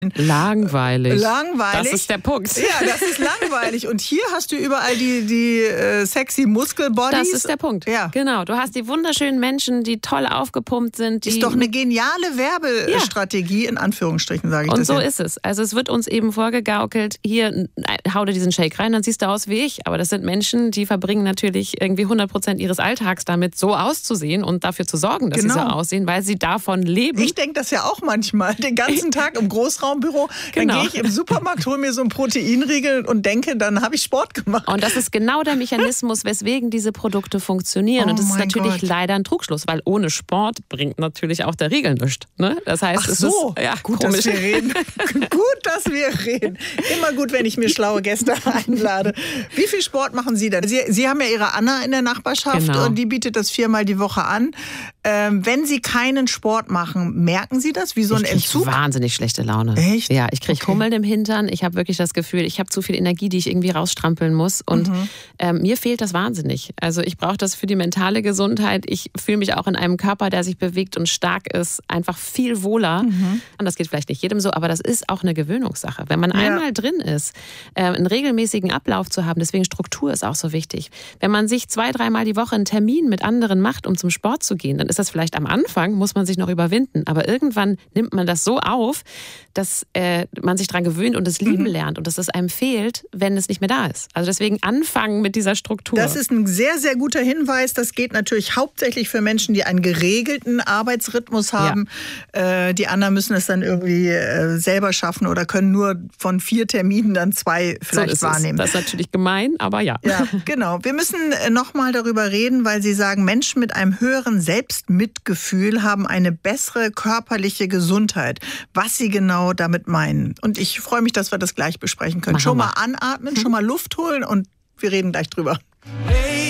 Langweilig. Langweilig. Das ist der Punkt. Ja, das ist langweilig. Und hier hast du überall die sexy Muskelbodies. Das ist der Punkt. Ja. Genau. Du hast die wunderschönen Menschen, die toll aufgepumpt sind. Ist doch eine geniale Werbestrategie, in Anführungsstrichen, sage ich und das. Und so ja. ist es. Also es wird uns eben vorgegaukelt, hier, hau dir diesen Shake rein, dann siehst du aus wie ich. Aber das sind Menschen, die verbringen natürlich irgendwie 100% ihres Alltags damit, so auszusehen und dafür zu sorgen, dass sie so aussehen, weil sie davon leben. Ich denke das ja auch manchmal, den ganzen Tag im Großraumbüro. Dann gehe ich im Supermarkt, hole mir so einen Proteinriegel und denke, dann habe ich Sport gemacht. Und das ist genau der Mechanismus, weswegen diese Produkte funktionieren. Und das ist natürlich leider ein Trugschluss, weil ohne Sport bringt natürlich auch der Riegel nichts. Ne? Das heißt, es ist gut, komisch. Dass wir reden. Gut, dass wir reden. Immer gut, wenn ich mir schlaue Gäste einlade. Wie viel Sport machen Sie denn? Sie haben ja Ihre Anna in der Nachbarschaft und die bietet das 4-mal die Woche an. Wenn Sie keinen Sport machen, merken Sie das? Wie so ein Entzug? Wahnsinnig schlechte Laune. Echt? Ja, ich kriege Hummeln im Hintern. Ich habe wirklich das Gefühl, ich habe zu viel Energie, die ich irgendwie rausstrampeln muss. Und mir fehlt das wahnsinnig. Also ich brauche das für die mentale Gesundheit. Ich fühle mich auch in einem Körper, der sich bewegt und stark ist, einfach viel wohler. Und das geht vielleicht nicht jedem so, aber das ist auch eine Gewöhnungssache. Wenn man einmal drin ist, einen regelmäßigen Ablauf zu haben, deswegen Struktur ist auch so wichtig. Wenn man sich 2-3 Mal die Woche einen Termin mit anderen macht, um zum Sport zu gehen, dann ist das vielleicht am Anfang, muss man sich noch überwinden. Aber irgendwann nimmt man das so auf, dass man sich daran gewöhnt und es lieben lernt und dass es einem fehlt, wenn es nicht mehr da ist. Also deswegen anfangen mit dieser Struktur. Das ist ein sehr, sehr guter Hinweis. Das geht natürlich hauptsächlich für Menschen, die einen geregelten Arbeitsrhythmus haben. Ja. Die anderen müssen es dann irgendwie selber schaffen oder können nur von 4 Terminen dann 2 vielleicht wahrnehmen. Das ist natürlich gemein, aber ja. Ja, genau. Wir müssen nochmal darüber reden, weil Sie sagen, Menschen mit einem höheren Selbstmitgefühl haben eine bessere körperliche Gesundheit. Was Sie genau damit meinen. Und ich freue mich, dass wir das gleich besprechen können. Schon mal anatmen, schon mal Luft holen und wir reden gleich drüber.